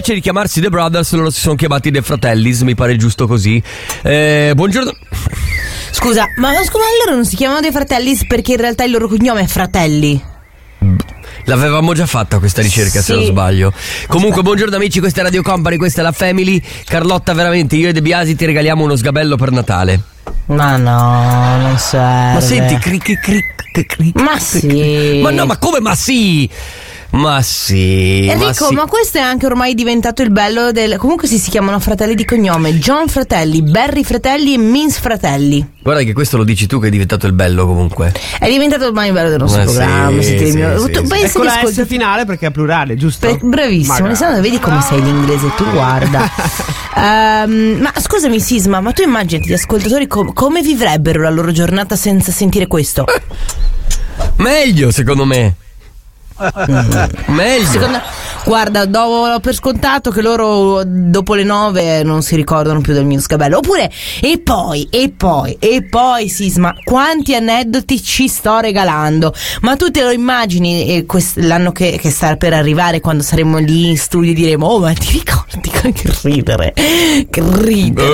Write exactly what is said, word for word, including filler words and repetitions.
invece di chiamarsi The Brothers loro si sono chiamati The Fratellis, mi pare giusto così. Eh, buongiorno. Scusa, ma scusa, loro non si chiamano dei Fratellis perché in realtà il loro cognome è Fratelli? L'avevamo già fatta questa ricerca, sì. se non sbaglio. Comunque, aspetta. Buongiorno amici, questa è Radio Company, questa è la Family. Carlotta, veramente, io e De Biasi ti regaliamo uno sgabello per Natale. Ma no, non serve. Ma senti, cric cric cric. Ma sì. Ma no, ma come ma sì? Ma sì. Enrico, ma, sì. ma questo è anche ormai diventato il bello del... Comunque si, si chiamano fratelli di cognome. John Fratelli, Barry Fratelli e Mince Fratelli. Guarda che questo lo dici tu che è diventato il bello comunque. È diventato ormai il bello del nostro eh programma. sì, sì, sì, mio... sì, tu, sì. pensi È con che la ascolti... S finale perché è plurale, giusto? Per... Bravissimo, Alessandro, vedi come sei l'inglese, tu guarda. um, ma scusami Sisma, ma tu immaginati gli ascoltatori com- come vivrebbero la loro giornata senza sentire questo? Meglio secondo me. Meglio. Secondo... Guarda, do per scontato che loro dopo le nove non si ricordano più del mio sgabello. Oppure, e poi, e poi, e poi Sisma, quanti aneddoti ci sto regalando. Ma tu te lo immagini eh, quest- l'anno che, che sta per arrivare, quando saremo lì in studio e diremo: oh, ma ti ricordi? Che ridere, che ridere.